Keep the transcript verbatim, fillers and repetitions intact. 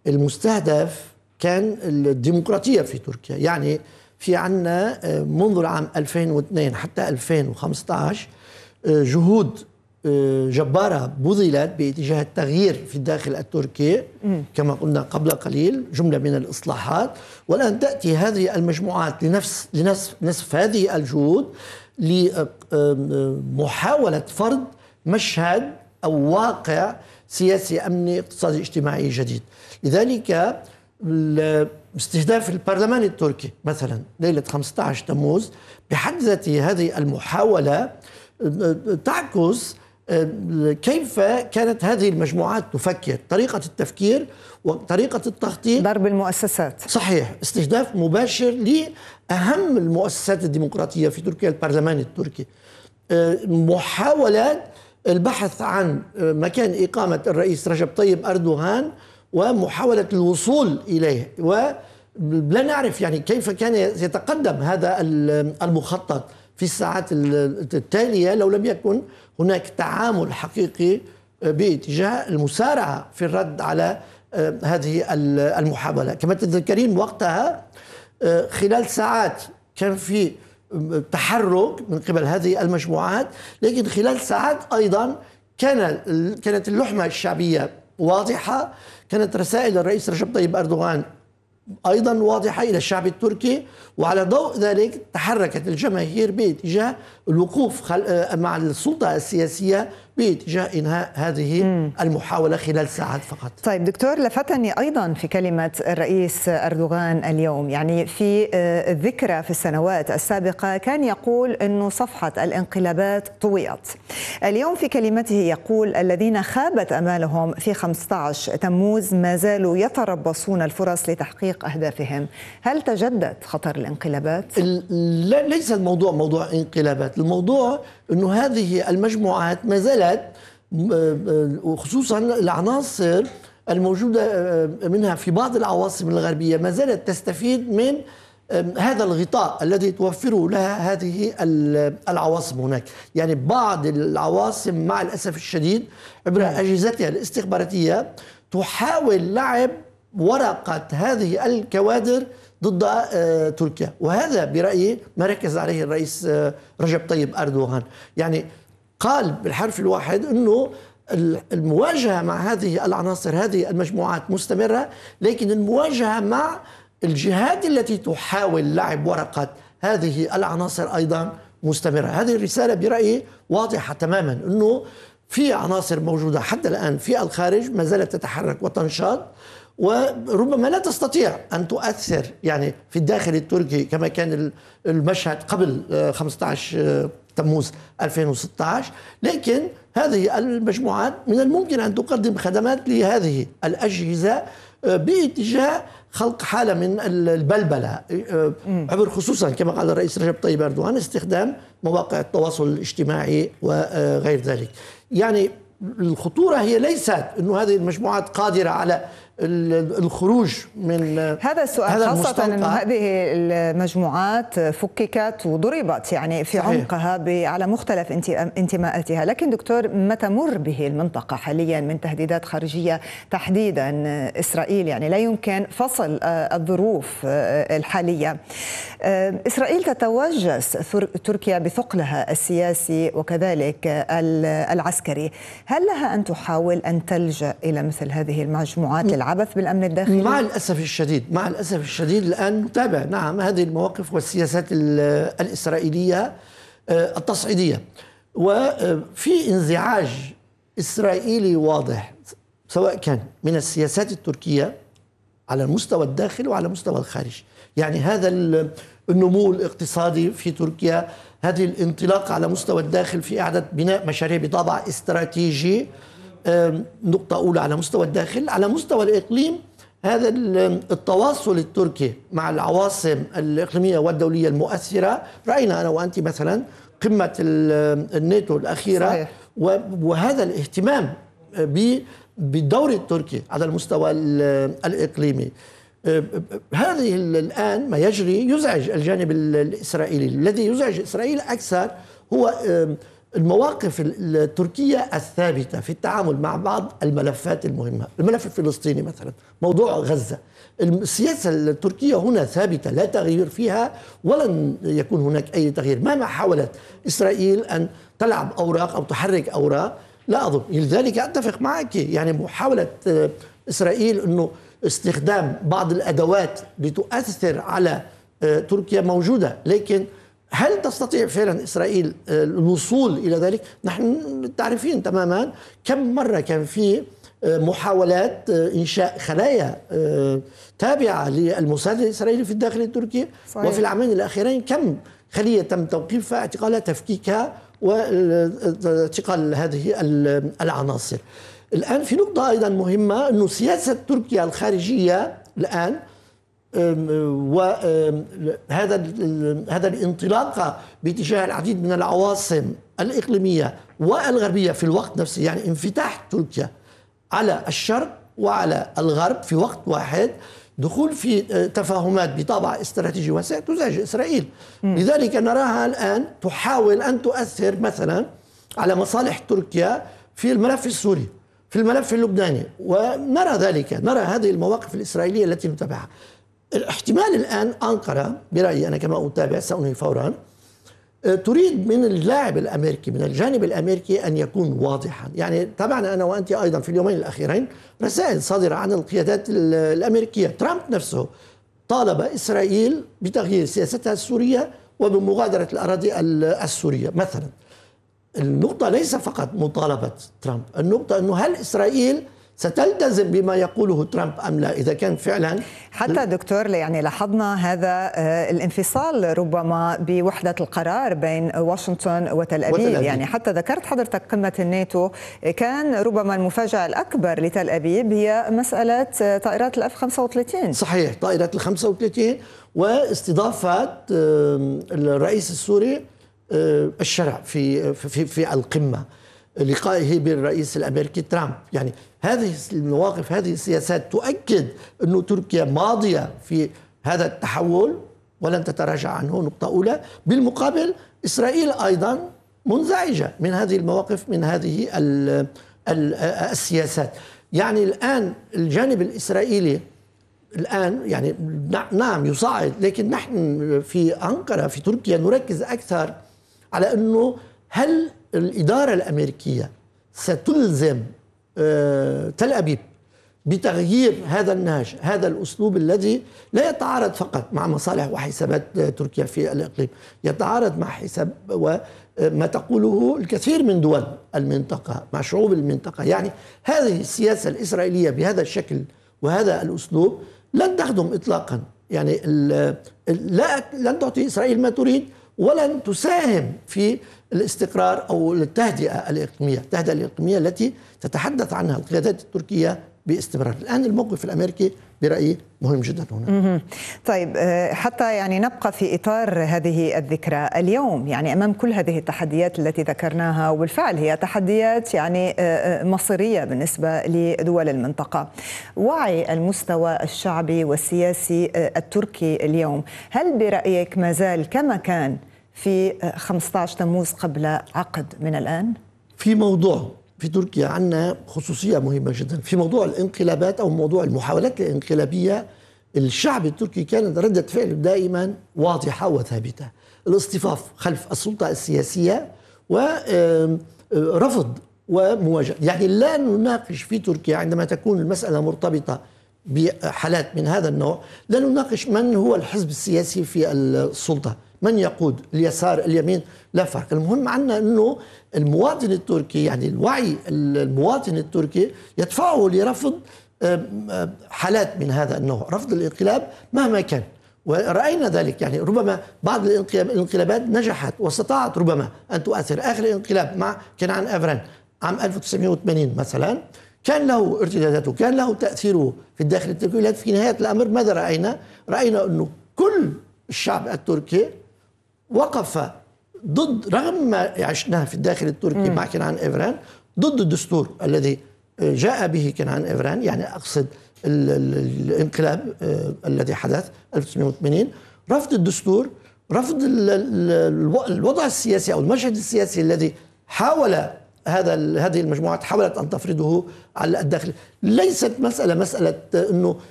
المستهدف كان الديمقراطية في تركيا. يعني في عنا منذ العام ألفين واثنين حتى ألفين وخمسة عشر جهود جبارة بذلت باتجاه التغيير في الداخل التركي كما قلنا قبل قليل، جملة من الإصلاحات، والآن تأتي هذه المجموعات لنفس لنصف نصف هذه الجهود لمحاولة فرض مشهد أو واقع سياسي أمني اقتصادي اجتماعي جديد. لذلك استهداف البرلمان التركي مثلا ليلة خمسة عشر تموز بحد ذاته هذه المحاولة تعكس كيف كانت هذه المجموعات تفكر، طريقة التفكير وطريقة التخطيط، ضرب المؤسسات. صحيح، استهداف مباشر لأهم المؤسسات الديمقراطية في تركيا، البرلمان التركي، محاولة البحث عن مكان إقامة الرئيس رجب طيب أردوغان ومحاولة الوصول إليه. ولا نعرف يعني كيف كان يتقدم هذا المخطط في الساعات التالية لو لم يكن هناك تعامل حقيقي باتجاه المسارعة في الرد على هذه المحاولة. كما تتذكرين وقتها خلال ساعات كان في تحرك من قبل هذه المجموعات، لكن خلال ساعات أيضا كان كانت اللحمة الشعبية واضحة، كانت رسائل الرئيس رجب طيب أردوغان أيضا واضحة إلى الشعب التركي، وعلى ضوء ذلك تحركت الجماهير باتجاه الوقوف مع السلطة السياسية باتجاه إنهاء هذه مم. المحاولة خلال ساعات فقط. طيب دكتور، لفتني أيضا في كلمة الرئيس أردوغان اليوم، يعني في ذكرى في السنوات السابقة كان يقول أنه صفحة الانقلابات طويت. اليوم في كلمته يقول الذين خابت أمالهم في خمسة عشر تموز ما زالوا يتربصون الفرص لتحقيق أهدافهم. هل تجدد خطر الانقلابات؟ لا، ليس الموضوع موضوع انقلابات، الموضوع أنه هذه المجموعات ما زالت وخصوصا العناصر الموجودة منها في بعض العواصم الغربية ما زالت تستفيد من هذا الغطاء الذي توفره لها هذه العواصم هناك. يعني بعض العواصم مع الأسف الشديد عبر أجهزتها الاستخباراتية تحاول لعب ورقة هذه الكوادر ضد تركيا، وهذا برأيي ما ركز عليه الرئيس رجب طيب أردوغان. يعني قال بالحرف الواحد أنه المواجهة مع هذه العناصر، هذه المجموعات مستمرة، لكن المواجهة مع الجهات التي تحاول لعب ورقة هذه العناصر أيضا مستمرة. هذه الرسالة برأيي واضحة تماما، أنه في عناصر موجودة حتى الآن في الخارج ما زالت تتحرك وتنشط، وربما لا تستطيع أن تؤثر يعني في الداخل التركي كما كان المشهد قبل خمسة عشر تموز ألفين وستة عشر، لكن هذه المجموعات من الممكن أن تقدم خدمات لهذه الأجهزة باتجاه خلق حالة من البلبلة عبر خصوصا كما قال الرئيس رجب طيب أردوغان استخدام مواقع التواصل الاجتماعي وغير ذلك. يعني الخطورة هي ليست أنه هذه المجموعات قادرة على الخروج من هذا السؤال، خاصة أن هذه المجموعات فككت وضربت يعني في صحيح. عمقها على مختلف انتماءاتها، لكن دكتور ما تمر به المنطقة حاليا من تهديدات خارجية تحديدا إسرائيل، يعني لا يمكن فصل الظروف الحالية. إسرائيل تتوجس تركيا بثقلها السياسي وكذلك العسكري، هل لها أن تحاول أن تلجأ إلى مثل هذه المجموعات للعبث بالأمن الداخلي؟ مع الأسف الشديد مع الأسف الشديد الآن نتابع نعم هذه المواقف والسياسات الإسرائيلية التصعيدية، وفي انزعاج إسرائيلي واضح سواء كان من السياسات التركية على المستوى الداخلي وعلى مستوى الخارج. يعني هذا النمو الاقتصادي في تركيا، هذه الانطلاقة على مستوى الداخل في إعادة بناء مشاريع بطابع استراتيجي، نقطة أولى على مستوى الداخل. على مستوى الإقليم، هذا التواصل التركي مع العواصم الإقليمية والدولية المؤثرة، رأينا أنا وأنت مثلا قمة الناتو الأخيرة صحيح. وهذا الاهتمام بالدور التركي على المستوى الإقليمي، هذه الآن ما يجري يزعج الجانب الإسرائيلي. الذي يزعج إسرائيل أكثر هو المواقف التركية الثابتة في التعامل مع بعض الملفات المهمة. الملف الفلسطيني مثلا، موضوع غزة، السياسة التركية هنا ثابتة لا تغيير فيها ولن يكون هناك أي تغيير مهما حاولت إسرائيل أن تلعب أوراق أو تحرك أوراق. لا أظن، لذلك أتفق معك، يعني محاولة إسرائيل أنه استخدام بعض الأدوات لتؤثر على تركيا موجودة، لكن هل تستطيع فعلا إسرائيل الوصول إلى ذلك؟ نحن تعرفين تماما كم مرة كان في محاولات إنشاء خلايا تابعة للموساد الإسرائيلي في الداخل التركي. صحيح. وفي العامين الأخيرين كم خلية تم توقيفها، اعتقالها، تفكيكها واعتقال هذه العناصر. الآن في نقطة أيضا مهمة، أنه سياسة تركيا الخارجية الآن وهذا هذا الانطلاقة باتجاه العديد من العواصم الإقليمية والغربية في الوقت نفسه، يعني انفتاح تركيا على الشرق وعلى الغرب في وقت واحد، دخول في تفاهمات بطابع استراتيجي واسع تزعج إسرائيل. م. لذلك نراها الآن تحاول أن تؤثر مثلا على مصالح تركيا في الملف السوري، في الملف اللبناني، ونرى ذلك، نرى هذه المواقف الإسرائيلية التي نتابعها. الاحتمال الآن أنقرة برأيي أنا كما أتابع سأنهي فورا تريد من اللاعب الأمريكي، من الجانب الأمريكي، أن يكون واضحا. يعني تابعنا أنا وأنت أيضا في اليومين الأخيرين رسائل صادرة عن القيادات الأمريكية. ترامب نفسه طالب إسرائيل بتغيير سياستها السورية وبمغادرة الأراضي السورية مثلا. النقطة ليس فقط مطالبة ترامب، النقطة أنه هل إسرائيل ستلتزم بما يقوله ترامب أم لا، إذا كان فعلا. حتى دكتور يعني لاحظنا هذا الانفصال ربما بوحدة القرار بين واشنطن وتل أبيب. وتل أبيب. يعني حتى ذكرت حضرتك قمة الناتو، كان ربما المفاجأة الأكبر لتل أبيب هي مسألة طائرات الأف خمسة وثلاثين. صحيح، طائرات الخمسة وثلاثين واستضافة الرئيس السوري الشرع في في في القمة، لقائه بالرئيس الأمريكي ترامب. يعني هذه المواقف، هذه السياسات تؤكد أن تركيا ماضية في هذا التحول ولن تتراجع عنه، نقطة أولى. بالمقابل إسرائيل أيضا منزعجة من هذه المواقف، من هذه ال ال السياسات. يعني الآن الجانب الإسرائيلي الآن يعني نعم يصعد، لكن نحن في أنقرة في تركيا نركز أكثر على أنه هل الإدارة الأمريكية ستلزم تل أبيب بتغيير هذا النهج، هذا الأسلوب الذي لا يتعارض فقط مع مصالح وحسابات تركيا في الإقليم، يتعارض مع حساب وما تقوله الكثير من دول المنطقة، مع شعوب المنطقة. يعني هذه السياسة الإسرائيلية بهذا الشكل وهذا الأسلوب لن تخدم إطلاقا، يعني لا لن تعطي إسرائيل ما تريد ولن تساهم في الاستقرار أو التهدئة الإقليمية، التهدئة الإقليمية التي تتحدث عنها القيادات التركية باستمرار. الآن الموقف الأمريكي برأيي مهم جدا هنا. طيب حتى يعني نبقى في إطار هذه الذكرى اليوم، يعني أمام كل هذه التحديات التي ذكرناها، وبالفعل هي تحديات يعني مصيرية بالنسبة لدول المنطقة، وعي المستوى الشعبي والسياسي التركي اليوم، هل برأيك ما زال كما كان في خمسة عشر تموز قبل عقد من الآن؟ في موضوع في تركيا عندنا خصوصية مهمة جدا في موضوع الانقلابات أو موضوع المحاولات الانقلابية. الشعب التركي كانت ردة فعله دائما واضحة وثابتة، الاصطفاف خلف السلطة السياسية ورفض ومواجهة. يعني لا نناقش في تركيا عندما تكون المسألة مرتبطة بحالات من هذا النوع، لا نناقش من هو الحزب السياسي في السلطة، من يقود، اليسار اليمين، لا فرق. المهم عندنا أنه المواطن التركي، يعني الوعي المواطن التركي يدفعه لرفض حالات من هذا النوع، رفض الانقلاب مهما كان. ورأينا ذلك، يعني ربما بعض الانقلابات نجحت واستطاعت ربما أن تؤثر. آخر انقلاب مع كنعان إيفرن عام ألف وتسعمائة وثمانين مثلا كان له ارتداداته، كان له تأثيره في الداخل التركي. في نهاية الأمر ماذا رأينا؟ رأينا أنه كل الشعب التركي وقف ضد، رغم ما عشناه في الداخل التركي مع كنعان إيفرن، ضد الدستور الذي جاء به كنعان إيفرن. يعني أقصد الانقلاب الذي حدث ألف وتسعمائة وثمانين، رفض الدستور، رفض الوضع السياسي أو المشهد السياسي الذي حاول هذا هذه المجموعات حاولت أن تفرضه على الداخل. ليست مسألة مسألة أنه